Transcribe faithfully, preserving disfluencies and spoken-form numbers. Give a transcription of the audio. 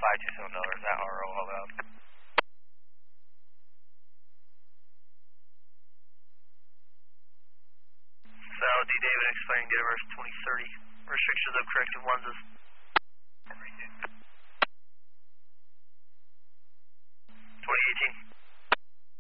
five two seven dollars at R O all out. South D David explaining date of birth twenty thirty. Restrictions of corrective lenses.